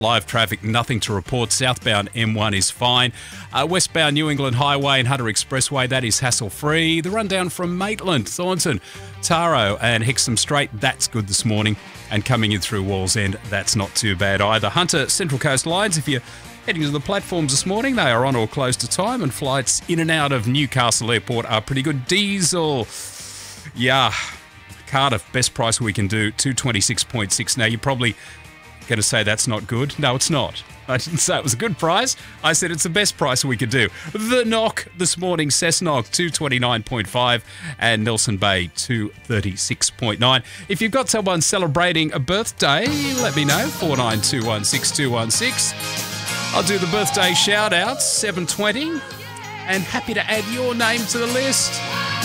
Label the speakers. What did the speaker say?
Speaker 1: Live traffic, nothing to report. Southbound M1 is fine. Westbound New England Highway and Hunter Expressway, that is hassle-free. The rundown from Maitland, Thornton, Taro and Hexham Strait, that's good this morning. And coming in through Wallsend, that's not too bad either. Hunter Central Coast Lines, if you're heading to the platforms this morning, they are on or close to time, and flights in and out of Newcastle Airport are pretty good. Diesel, yeah. Cardiff, best price we can do, 226.6. Now, you're probably going to say that's not good. No, it's not. I didn't say it was a good price. I said it's the best price we could do. The Knock this morning, Cessnock 229.5 and Nelson Bay 236.9. If you've got someone celebrating a birthday, let me know, 49216216. I'll do the birthday shout-outs, 7:20, and happy to add your name to the list.